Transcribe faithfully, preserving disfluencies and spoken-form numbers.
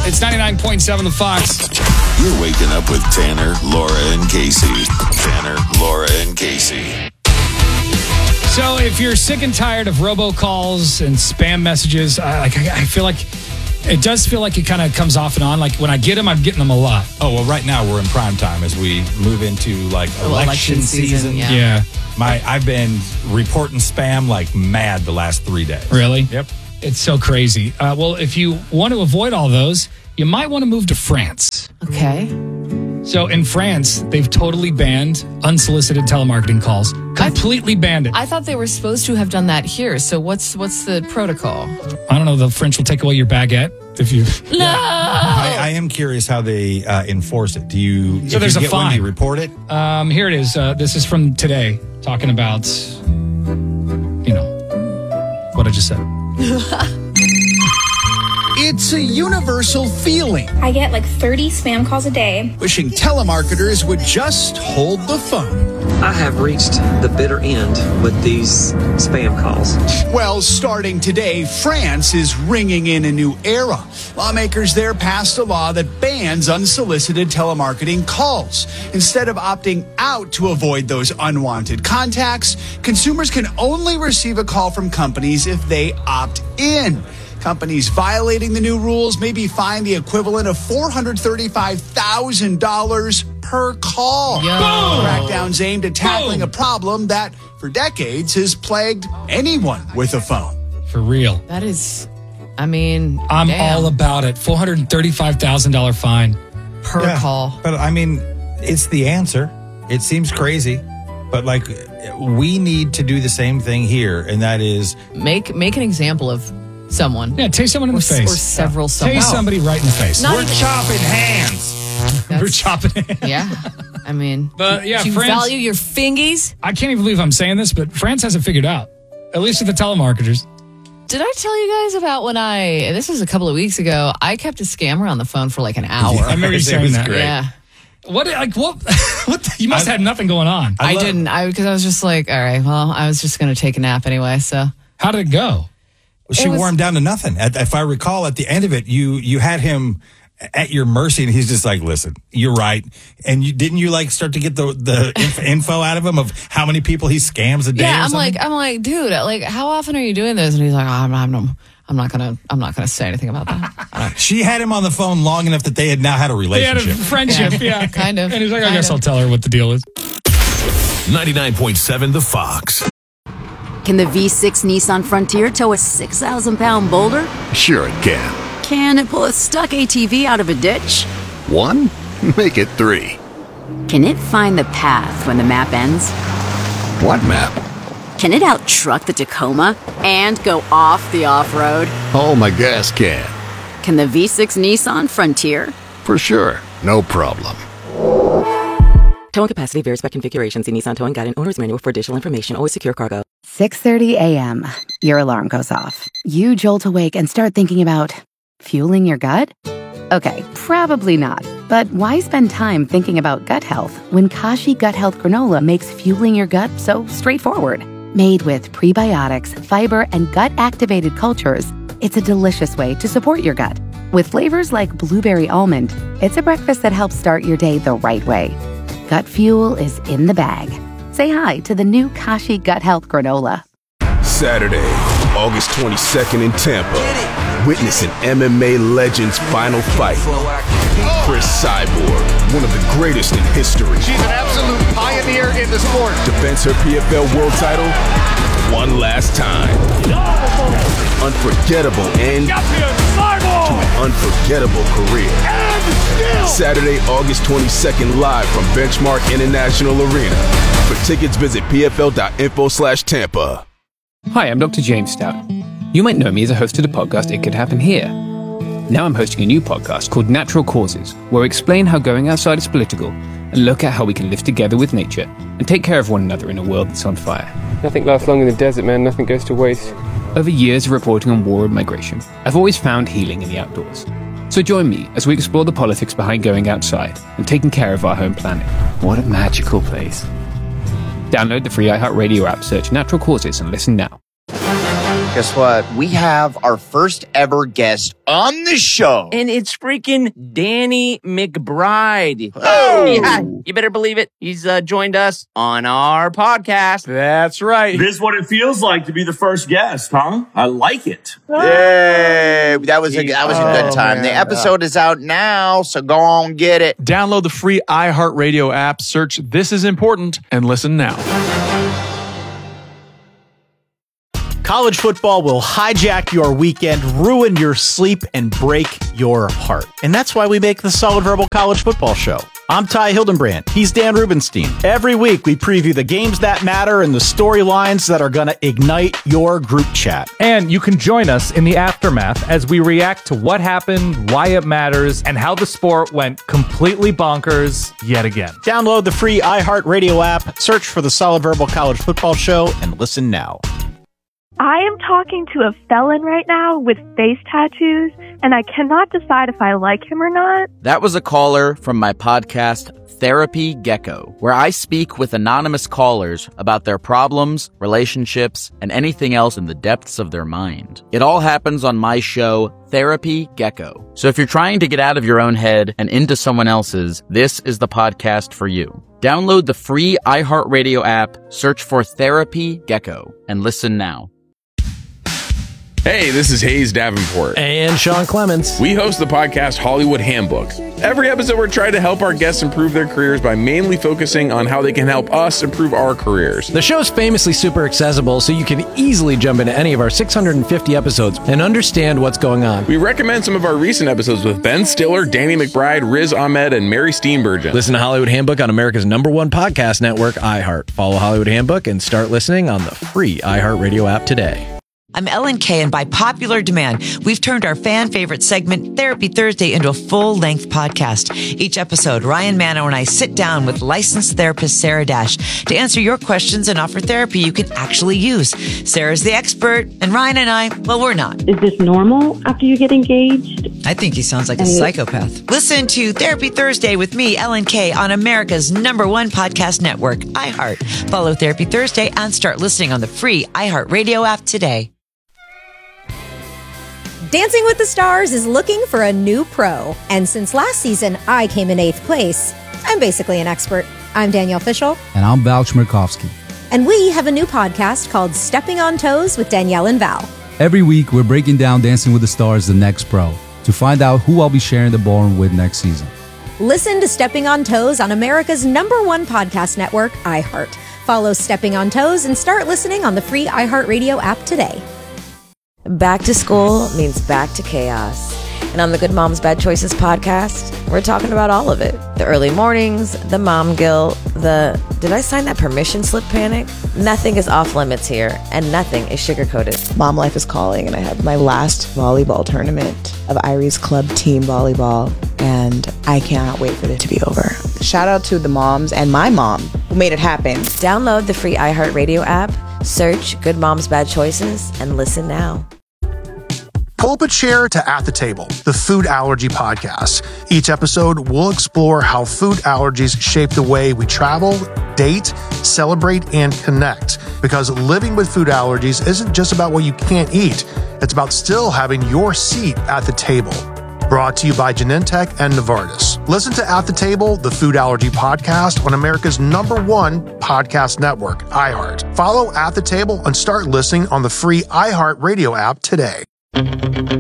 It's ninety-nine point seven The Fox. You're waking up with Tanner, Laura, and Casey. Tanner, Laura, and Casey. So if you're sick and tired of robocalls and spam messages, I, like, I feel like it does feel like it kind of comes off and on. Like when I get them, I'm getting them a lot. Oh, well, right now we're in prime time as we move into like oh, election, election season. season yeah. yeah. My, I've been reporting spam like mad the last three days. Really? Yep. It's so crazy. Uh, well, if you want to avoid all those, you might want to move to France. Okay. So in France, they've totally banned unsolicited telemarketing calls. Completely I've, banned it. I thought they were supposed to have done that here. So what's what's the protocol? I don't know. The French will take away your baguette if you. No. I, I am curious how they uh, enforce it. Do you? So if there's you a get one, fine. do you report it? Um, here it is. Uh, this is from today, talking about, you know, what I just said. It's a universal feeling. I get like thirty spam calls a day. Wishing telemarketers would just hold the phone. I have reached the bitter end with these spam calls. Well, starting today, France is ringing in a new era. Lawmakers there passed a law that bans unsolicited telemarketing calls. Instead of opting out to avoid those unwanted contacts, consumers can only receive a call from companies if they opt in. Companies violating the new rules may be fined the equivalent of four hundred thirty-five thousand dollars per call. Yo. Crackdowns aimed at tackling Boom. a problem that for decades has plagued anyone with a phone. For real. That is, I mean, I'm damn. all about it. four hundred thirty-five thousand dollars fine. per Yeah, call. But I mean, it's the answer. It seems crazy, but like we need to do the same thing here, and that is Make make an example of someone. Yeah, tase someone in or, the face. Or several someone. Tase somebody right in the face. Not we're even- chopping hands. We're chopping it. Yeah. I mean, But, yeah, do you France- value your fingies? I can't even believe I'm saying this, but France has it figured out. At least with the telemarketers. Did I tell you guys about when I, this was a couple of weeks ago, I kept a scammer on the phone for like an hour. I remember you It saying was that. great. Yeah. What, like, what? what the, you must I- have nothing going on. I, love- didn't, I because I was just like, all right, well, I was just going to take a nap anyway, so. How did it go? She It was- wore him down to nothing. At, if I recall, at the end of it, you you had him at your mercy, and he's just like, "Listen, you're right." And you didn't you like start to get the the inf- info out of him of how many people he scams a day? Yeah, or I'm something? like, I'm like, dude, like, how often are you doing this? And he's like, oh, I'm, I'm, I'm not gonna, I'm not gonna say anything about that. she had him on the phone long enough that they had now had a They had a relationship. friendship, yeah. Kind of, And he's like, I kind guess of. I'll tell her what the deal is. ninety-nine point seven The Fox. Can the V six Nissan Frontier tow a six thousand pound boulder? Sure it can. Can it pull a stuck A T V out of a ditch? One? Make it three. Can it find the path when the map ends? What map? Can it out-truck the Tacoma and go off the off-road? Oh, my gas can. Can the V six Nissan Frontier? For sure. No problem. Towing capacity varies by configuration. See Nissan Towing Guide and Owner's Manual for additional information. Always secure cargo. six thirty a.m. Your alarm goes off. You jolt awake and start thinking about fueling your gut? Okay, probably not. But why spend time thinking about gut health when Kashi Gut Health Granola makes fueling your gut so straightforward? Made with prebiotics, fiber, and gut-activated cultures, it's a delicious way to support your gut. With flavors like blueberry almond, it's a breakfast that helps start your day the right way. Gut fuel is in the bag. Say hi to the new Kashi Gut Health Granola. Saturday, August twenty-second in Tampa. Witness an M M A legend's final fight. Chris Cyborg, one of the greatest in history. She's an absolute pioneer in the sport. Defends her P F L world title one last time. Unforgettable end to an unforgettable career. Saturday, August twenty-second, live from Benchmark International Arena. For tickets, visit pfl.info slash Tampa. Hi, I'm Doctor James Stout. You might know me as a host of the podcast It Could Happen Here. Now I'm hosting a new podcast called Natural Causes, where I explain how going outside is political and look at how we can live together with nature and take care of one another in a world that's on fire. Nothing lasts long in the desert, man. Nothing goes to waste. Over years of reporting on war and migration, I've always found healing in the outdoors. So join me as we explore the politics behind going outside and taking care of our home planet. What a magical place. Download the free iHeartRadio app, search Natural Causes, and listen now. guess what? We have our first ever guest on the show. And it's freaking Danny McBride. Oh! Yeah, you better believe it. He's uh, joined us on our podcast. That's right. This is what it feels like to be the first guest, huh? I like it. Yay! That was a, that was a good Oh, time. man. The episode is out now, so go on get it. Download the free iHeartRadio app, search This Is Important, and listen now. College football will hijack your weekend, ruin your sleep, and break your heart. And that's why we make the Solid Verbal College Football Show. I'm Ty Hildenbrand. He's Dan Rubenstein. Every week, we preview the games that matter and the storylines that are going to ignite your group chat. And you can join us in the aftermath as we react to what happened, why it matters, and how the sport went completely bonkers yet again. Download the free iHeartRadio app, search for the Solid Verbal College Football Show, and listen now. I am talking to a felon right now with face tattoos, and I cannot decide if I like him or not. That was a caller from my podcast, Therapy Gecko, where I speak with anonymous callers about their problems, relationships, and anything else in the depths of their mind. It all happens on my show, Therapy Gecko. So if you're trying to get out of your own head and into someone else's, this is the podcast for you. Download the free iHeartRadio app, search for Therapy Gecko, and listen now. Hey, this is Hayes Davenport. And Sean Clements. We host the podcast Hollywood Handbook. Every episode, we're trying to help our guests improve their careers by mainly focusing on how they can help us improve our careers. The show's famously super accessible, so you can easily jump into any of our six hundred fifty episodes and understand what's going on. We recommend some of our recent episodes with Ben Stiller, Danny McBride, Riz Ahmed, and Mary Steenburgen. Listen to Hollywood Handbook on America's number one podcast network, iHeart. Follow Hollywood Handbook and start listening on the free iHeartRadio app today. I'm Ellen Kay, and by popular demand, we've turned our fan favorite segment, Therapy Thursday, into a full-length podcast. Each episode, Ryan Mano and I sit down with licensed therapist Sarah Dash to answer your questions and offer therapy you can actually use. Sarah's the expert, and Ryan and I, well, we're not. Is this normal after you get engaged? I think he sounds like a psychopath. Listen to Therapy Thursday with me, Ellen Kay, on America's number one podcast network, iHeart. Follow Therapy Thursday and start listening on the free iHeartRadio app today. Dancing with the Stars is looking for a new pro. And since last season, I came in eighth place. I'm basically an expert. I'm Danielle Fishel. And I'm Val Chmerkovsky. And we have a new podcast called Stepping on Toes with Danielle and Val. Every week, we're breaking down Dancing with the Stars, the next pro, to find out who I'll be sharing the ballroom with next season. Listen to Stepping on Toes on America's number one podcast network, iHeart. Follow Stepping on Toes and start listening on the free iHeartRadio app today. Back to school means back to chaos. And on the Good Moms Bad Choices podcast, we're talking about all of it. The early mornings, the mom guilt, the did I sign that permission slip panic? Nothing is off limits here, and nothing is sugar-coated. Mom life is calling, and I have my last volleyball tournament of Irie's Club Team Volleyball, and I cannot wait for it to be over. Shout out to the moms and my mom who made it happen. Download the free iHeartRadio app, search Good Moms Bad Choices, and listen now. Pull up a chair to At the Table, the food allergy podcast. Each episode, we'll explore how food allergies shape the way we travel, date, celebrate, and connect. Because living with food allergies isn't just about what you can't eat. It's about still having your seat at the table. Brought to you by Genentech and Novartis. Listen to At the Table, the food allergy podcast on America's number one podcast network, iHeart. Follow At the Table and start listening on the free iHeart Radio app today.